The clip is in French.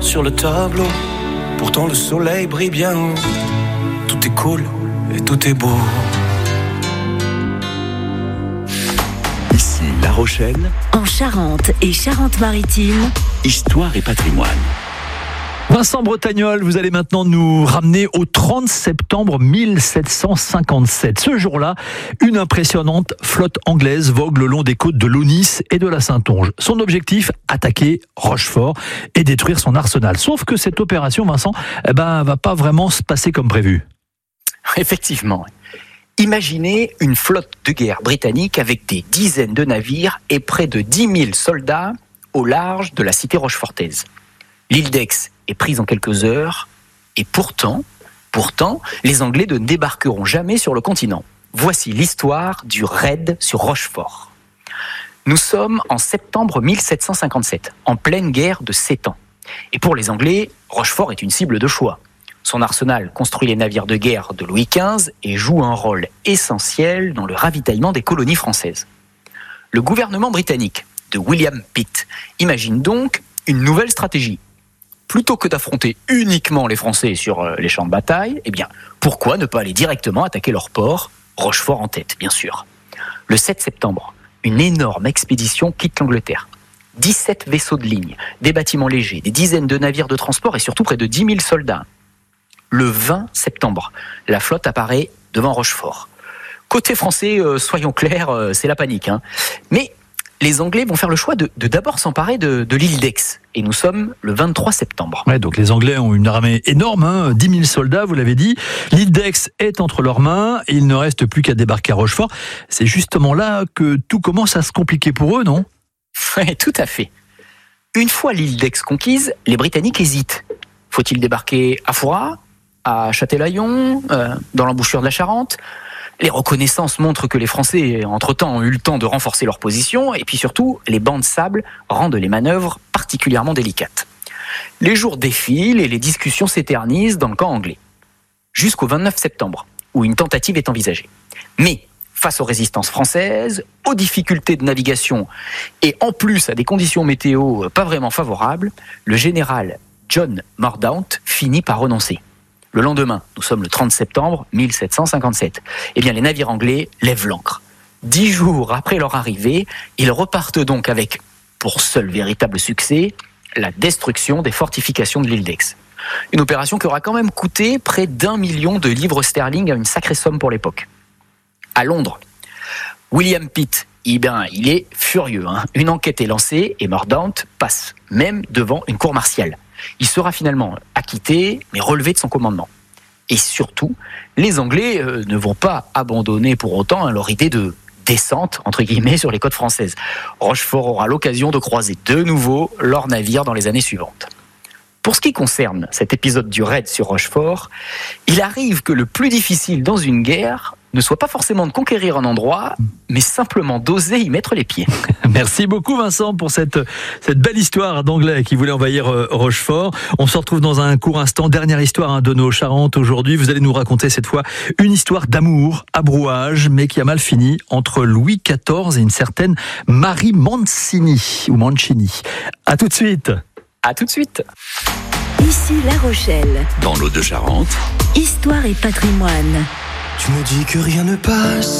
sur le tableau. Pourtant le soleil brille bien haut. Tout est cool et tout est beau. Ici La Rochelle, en Charente et Charente-Maritime, Histoire et patrimoine. Vincent Bretagnol, vous allez maintenant nous ramener au 30 septembre 1757. Ce jour-là, une impressionnante flotte anglaise vogue le long des côtes de l'Aunis et de la Saintonge. Son objectif, attaquer Rochefort et détruire son arsenal. Sauf que cette opération, Vincent, va pas vraiment se passer comme prévu. Effectivement. Imaginez une flotte de guerre britannique avec des dizaines de navires et près de 10 000 soldats au large de la cité rochefortaise. L'île d'Aix est prise en quelques heures et pourtant, les Anglais ne débarqueront jamais sur le continent. Voici l'histoire du raid sur Rochefort. Nous sommes en septembre 1757, en pleine guerre de 7 ans. Et pour les Anglais, Rochefort est une cible de choix. Son arsenal construit les navires de guerre de Louis XV et joue un rôle essentiel dans le ravitaillement des colonies françaises. Le gouvernement britannique de William Pitt imagine donc une nouvelle stratégie. Plutôt que d'affronter uniquement les Français sur les champs de bataille, pourquoi ne pas aller directement attaquer leur port, Rochefort en tête, bien sûr. Le 7 septembre, une énorme expédition quitte l'Angleterre. 17 vaisseaux de ligne, des bâtiments légers, des dizaines de navires de transport et surtout près de 10 000 soldats. Le 20 septembre, la flotte apparaît devant Rochefort. Côté français, soyons clairs, c'est la panique. Mais les Anglais vont faire le choix de d'abord s'emparer de l'île d'Aix. Et nous sommes le 23 septembre. Ouais, donc les Anglais ont une armée énorme, 10 000 soldats, vous l'avez dit. L'île d'Aix est entre leurs mains et il ne reste plus qu'à débarquer à Rochefort. C'est justement là que tout commence à se compliquer pour eux, non ? Oui, tout à fait. Une fois l'île d'Aix conquise, les Britanniques hésitent. Faut-il débarquer à Fouras, à Châtelaillon, dans l'embouchure de la Charente ? Les reconnaissances montrent que les Français, entre-temps, ont eu le temps de renforcer leur position, et puis surtout, les bancs de sable rendent les manœuvres particulièrement délicates. Les jours défilent et les discussions s'éternisent dans le camp anglais. Jusqu'au 29 septembre, où une tentative est envisagée. Mais, face aux résistances françaises, aux difficultés de navigation, et en plus à des conditions météo pas vraiment favorables, le général John Mordaunt finit par renoncer. Le lendemain, nous sommes le 30 septembre 1757. Les navires anglais lèvent l'ancre. 10 jours après leur arrivée, ils repartent donc avec, pour seul véritable succès, la destruction des fortifications de l'île d'Aix. Une opération qui aura quand même coûté près d'1 million de livres sterling, une sacrée somme pour l'époque. À Londres, William Pitt, il est furieux. Une enquête est lancée et Mordaunt passe même devant une cour martiale. Il sera finalement acquitté, mais relevé de son commandement. Et surtout, les Anglais ne vont pas abandonner pour autant leur idée de descente, entre guillemets, sur les côtes françaises. Rochefort aura l'occasion de croiser de nouveau leurs navires dans les années suivantes. Pour ce qui concerne cet épisode du raid sur Rochefort, il arrive que le plus difficile dans une guerre ne soit pas forcément de conquérir un endroit, mais simplement d'oser y mettre les pieds. Merci beaucoup Vincent pour cette belle histoire d'Anglais qui voulaient envahir Rochefort. On se retrouve dans un court instant. Dernière histoire de nos Charentes aujourd'hui. Vous allez nous raconter cette fois une histoire d'amour à Brouage, mais qui a mal fini entre Louis XIV et une certaine Marie Mancini. À tout de suite. À tout de suite. Ici La Rochelle, dans l'Aude de Charente, Histoire et patrimoine. Tu me dis que rien ne passe.